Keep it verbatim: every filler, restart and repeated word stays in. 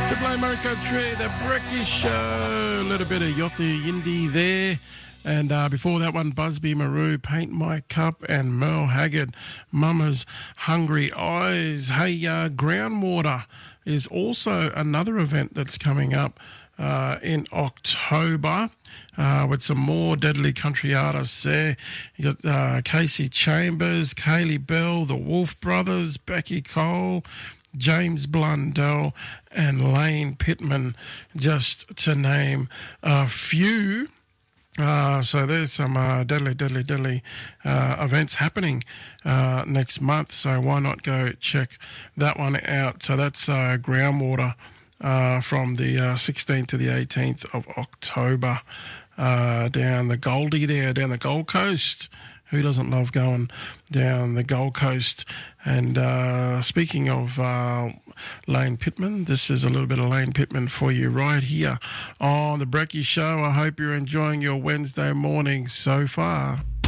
Triple A Murray Country, the Brekkie Show. A little bit of Yothu Yindi there. And uh, before that one, Busby Maru, Paint My Cup, and Merle Haggard, Mama's Hungry Eyes. Hey, uh, Groundwater is also another event that's coming up uh, in October uh, with some more deadly country artists there. You got uh, Casey Chambers, Kaylee Bell, the Wolf Brothers, Becky Cole, James Blundell, and Lane Pittman, just to name a few. Uh, so there's some uh, deadly, deadly, deadly uh, events happening uh, next month. So why not go check that one out? So that's uh, Groundwater uh, from the uh, sixteenth to the eighteenth of October uh, down the Goldie there, down the Gold Coast. Who doesn't love going down the Gold Coast? And uh, speaking of uh, Lane Pittman, this is a little bit of Lane Pittman for you right here on The Brekkie Show. I hope you're enjoying your Wednesday morning so far.